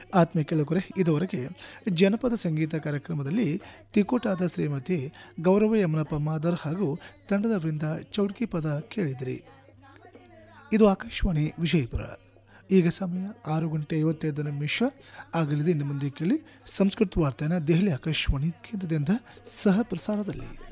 ಆತ್ಮೀಯ ಕೆಳಗರೆ, ಇದುವರೆಗೆ ಜನಪದ ಸಂಗೀತ ಕಾರ್ಯಕ್ರಮದಲ್ಲಿ ತಿಕೋಟಾದ ಶ್ರೀಮತಿ ಗೌರವ ಯಮನಪ್ಪ ಮಾದರ್ ಹಾಗೂ ತಂಡದ ವೃಂದ ಚೌಡ್ಕಿ ಪದ ಕೇಳಿದಿರಿ. ಇದು ಆಕಾಶವಾಣಿ ವಿಜಯಪುರ. ಈಗ ಸಮಯ 6:55 ಆಗಲಿದೆ. ಇನ್ನು ಮುಂದೆ ಕೇಳಿ ಸಂಸ್ಕೃತ ವಾರ್ತೆಯನ್ನು ದೆಹಲಿ ಆಕಾಶವಾಣಿ ಕೇಂದ್ರದಿಂದ ಸಹ ಪ್ರಸಾರದಲ್ಲಿ.